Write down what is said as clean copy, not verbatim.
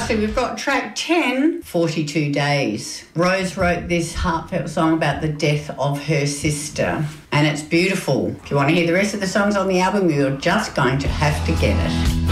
Lastly, we've got track 10, 42 Days. Rose wrote this heartfelt song about the death of her sister, and it's beautiful. If you want to hear the rest of the songs on the album, you're just going to have to get it.